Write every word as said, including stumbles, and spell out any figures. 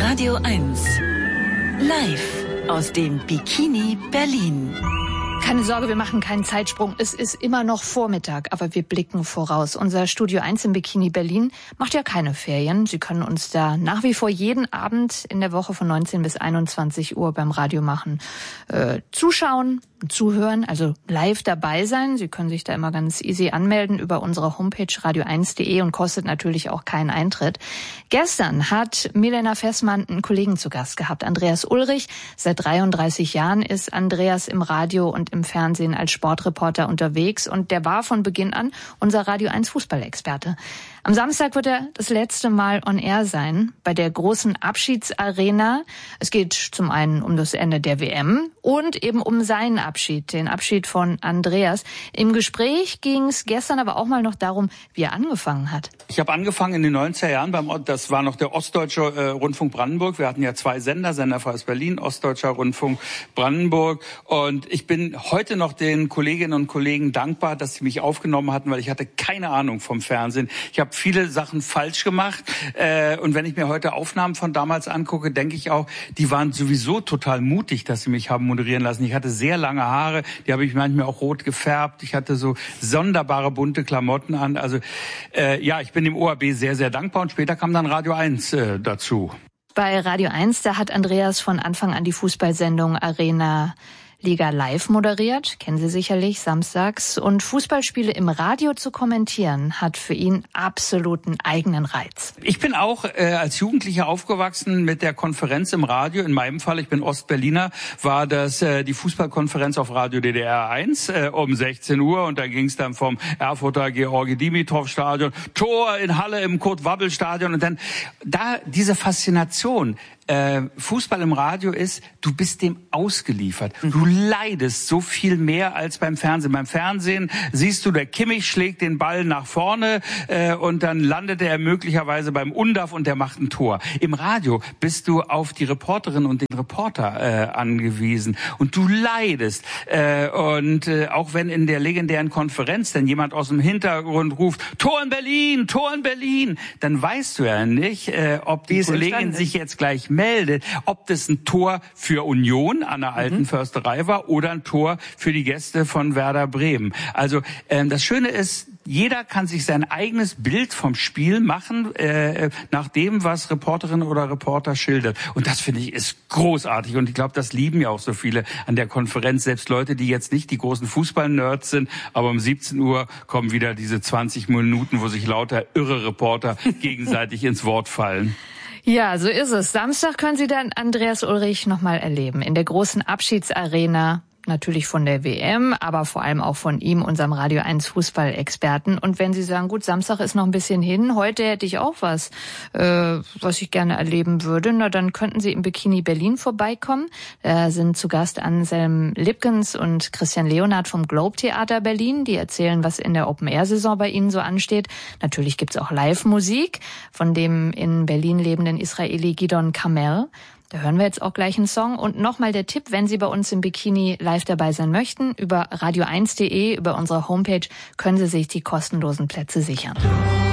Radio eins. Live aus dem Bikini Berlin. Keine Sorge, wir machen keinen Zeitsprung. Es ist immer noch Vormittag, aber wir blicken voraus. Unser Studio eins im Bikini Berlin macht ja keine Ferien. Sie können uns da nach wie vor jeden Abend in der Woche von neunzehn bis einundzwanzig Uhr beim Radio machen äh, zuschauen, zuhören, also live dabei sein. Sie können sich da immer ganz easy anmelden über unsere Homepage radio eins punkt de und kostet natürlich auch keinen Eintritt. Gestern hat Milena Fessmann einen Kollegen zu Gast gehabt, Andreas Ulrich. Seit dreiunddreißig Jahren ist Andreas im Radio und im Fernsehen als Sportreporter unterwegs und der war von Beginn an unser Radio eins Fußballexperte. Am Samstag wird er das letzte Mal on air sein bei der großen Abschiedsarena. Es geht zum einen um das Ende der W M und eben um seinen Abschied, den Abschied von Andreas. Im Gespräch ging es gestern aber auch mal noch darum, wie er angefangen hat. Ich habe angefangen in den neunziger Jahren, beim, das war noch der Ostdeutsche äh, Rundfunk Brandenburg. Wir hatten ja zwei Sender, Sender für Berlin, Ostdeutscher Rundfunk Brandenburg. Und ich bin heute noch den Kolleginnen und Kollegen dankbar, dass sie mich aufgenommen hatten, weil ich hatte keine Ahnung vom Fernsehen. Ich habe viele Sachen falsch gemacht. Äh, und wenn ich mir heute Aufnahmen von damals angucke, denke ich auch, die waren sowieso total mutig, dass sie mich haben moderieren lassen. Ich hatte sehr lange Haare, die habe ich manchmal auch rot gefärbt. Ich hatte so sonderbare bunte Klamotten an. Also äh, ja, ich bin dem O R B sehr, sehr dankbar. Und später kam dann Radio eins äh, dazu. Bei Radio eins, da hat Andreas von Anfang an die Fußballsendung Arena Liga Live moderiert, kennen Sie sicherlich, samstags. Und Fußballspiele im Radio zu kommentieren, hat für ihn absoluten eigenen Reiz. Ich bin auch äh, als Jugendlicher aufgewachsen mit der Konferenz im Radio. In meinem Fall, ich bin Ostberliner, war das äh, die Fußballkonferenz auf Radio D D R eins äh, um sechzehn Uhr. Und da ging es dann vom Erfurter Georgi-Dimitrov-Stadion, Tor in Halle im Kurt-Wabbel-Stadion. Und dann da diese Faszination. Äh, Fußball im Radio ist, du bist dem ausgeliefert. Du leidest so viel mehr als beim Fernsehen. Beim Fernsehen siehst du, der Kimmich schlägt den Ball nach vorne äh, und dann landet er möglicherweise beim Undaf und der macht ein Tor. Im Radio bist du auf die Reporterin und den Reporter äh, angewiesen und du leidest. Äh, und äh, auch wenn in der legendären Konferenz dann jemand aus dem Hintergrund ruft, Tor in Berlin, Tor in Berlin, dann weißt du ja nicht, äh, ob die Kollegin sich jetzt gleich meldet, ob das ein Tor für Union an der alten mhm. Försterei war oder ein Tor für die Gäste von Werder Bremen. Also ähm, das Schöne ist, jeder kann sich sein eigenes Bild vom Spiel machen, äh, nach dem, was Reporterin oder Reporter schildert. Und das, finde ich, ist großartig. Und ich glaube, das lieben ja auch so viele an der Konferenz. Selbst Leute, die jetzt nicht die großen Fußball-Nerds sind, aber um siebzehn Uhr kommen wieder diese zwanzig Minuten, wo sich lauter irre Reporter gegenseitig ins Wort fallen. Ja, so ist es. Samstag können Sie dann Andreas Ulrich nochmal erleben in der großen Abschiedsarena. Natürlich von der W M, aber vor allem auch von ihm, unserem Radio eins Fußballexperten. Und wenn Sie sagen, gut, Samstag ist noch ein bisschen hin, heute hätte ich auch was, äh, was ich gerne erleben würde, na dann könnten Sie im Bikini Berlin vorbeikommen. Da sind zu Gast Anselm Lipkens und Christian Leonard vom Globe Theater Berlin. Die erzählen, was in der Open-Air-Saison bei Ihnen so ansteht. Natürlich gibt's auch Live-Musik von dem in Berlin lebenden Israeli Gidon Kamel. Da hören wir jetzt auch gleich einen Song. Und nochmal der Tipp, wenn Sie bei uns im Bikini live dabei sein möchten, über radio eins punkt de, über unsere Homepage, können Sie sich die kostenlosen Plätze sichern.